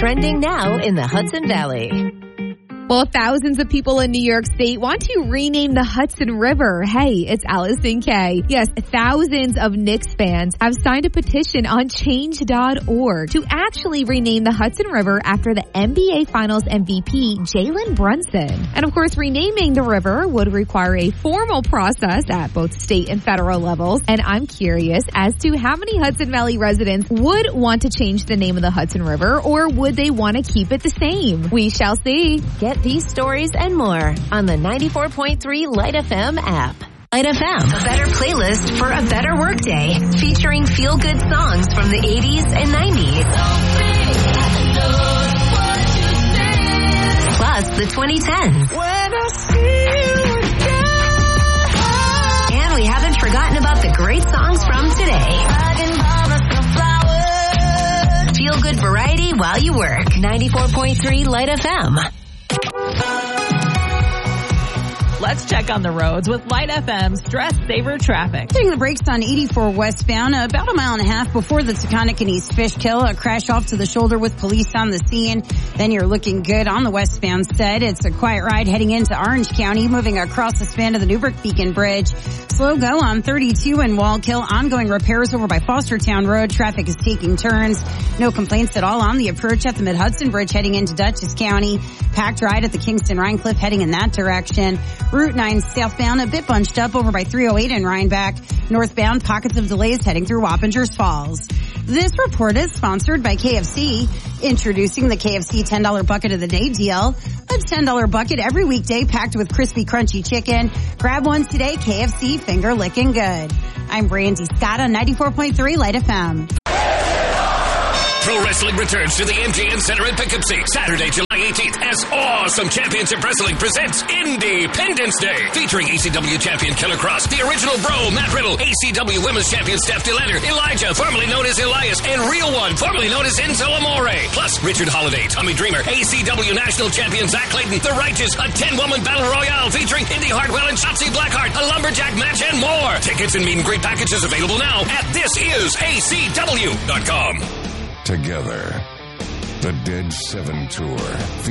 Trending now in the Hudson Valley. Well, thousands of people in New York State want to rename the Hudson River. Hey, it's Allison Kay. Yes, thousands of Knicks fans have signed a petition on change.org to actually rename the Hudson River after the NBA Finals MVP, Jalen Brunson. And of course, renaming the river would require a formal process at both state and federal levels. And I'm curious as to how many Hudson Valley residents would want to change the name of the Hudson River, or would they want to keep it the same? We shall see. Get these stories and more on the 94.3 Light FM app. Light FM, a better playlist for a better workday, featuring feel-good songs from the 80s and 90s. Plus the 2010s. And we haven't forgotten about the great songs from today. Feel good variety while you work. 94.3 Light FM. Let's check on the roads with Light FM Stress Saver Traffic. Taking the brakes on 84 westbound, about a mile and a half before the Taconic and East Fishkill. A crash off to the shoulder with police on the scene. Then you're looking good on the westbound side. It's a quiet ride heading into Orange County, moving across the span of the Newbrook Beacon Bridge. Slow go on 32 in Wallkill. Ongoing repairs over by Fostertown Road. Traffic is taking turns. No complaints at all on the approach at the Mid-Hudson Bridge heading into Dutchess County. Packed ride at the Kingston-Rhinecliff heading in that direction. Route 9 southbound, a bit bunched up over by 308 in Rhinebeck. Northbound, pockets of delays heading through Wappingers Falls. This report is sponsored by KFC. Introducing the KFC $10 Bucket of the Day deal. A $10 bucket every weekday packed with crispy, crunchy chicken. Grab one today, KFC Finger Lickin' Good. I'm Brandy Scott on 94.3 Light FM. Pro Wrestling returns to the MGM Center in Poughkeepsie Saturday, July 18th as Awesome Championship Wrestling presents Independence Day, featuring ECW champion Killer Cross, the original Bro, Matt Riddle, ECW Women's Champion Steph DeLander, Elijah, formerly known as Elias, and Real One, formerly known as Enzo Amore, plus Richard Holiday, Tommy Dreamer, ACW National Champion Zach Clayton, The Righteous, a 10-woman battle royale featuring Indy Hartwell and Shotzi Blackheart, a lumberjack match, and more. Tickets and meet and greet packages available now at thisisacw.com. Together, the Dead 7 Tour